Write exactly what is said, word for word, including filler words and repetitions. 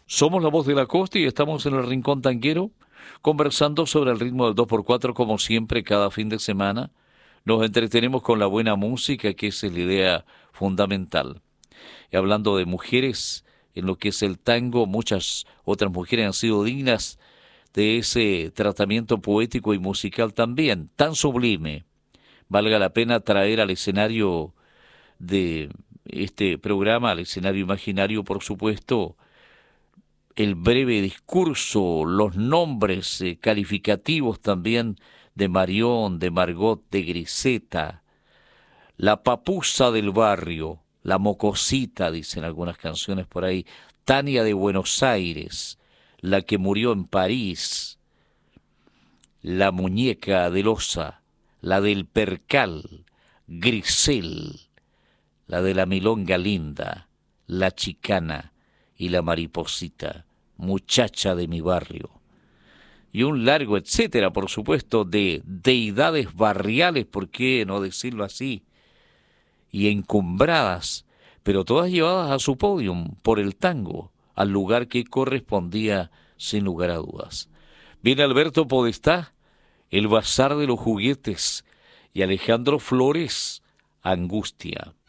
Somos la voz de la costa y estamos en el Rincón Tanguero conversando sobre el ritmo del dos por cuatro como siempre cada fin de semana. Nos entretenemos con la buena música, que es la idea fundamental. Y hablando de mujeres, en lo que es el tango, muchas otras mujeres han sido dignas de ese tratamiento poético y musical también, tan sublime. Valga la pena traer al escenario de este programa, al escenario imaginario, por supuesto, el breve discurso, los nombres eh, calificativos también de Marión, de Margot, de Griseta, la papusa del barrio, la mocosita, dicen algunas canciones por ahí, Tania de Buenos Aires, la que murió en París, la muñeca de losa, la del percal, Grisel, la de la milonga linda, la chicana y la mariposita, muchacha de mi barrio. Y un largo etcétera, por supuesto, de deidades barriales, ¿por qué no decirlo así? Y encumbradas, pero todas llevadas a su podium por el tango, al lugar que correspondía sin lugar a dudas. Viene Alberto Podestá, El Bazar de los Juguetes, y Alejandro Flores, Angustia.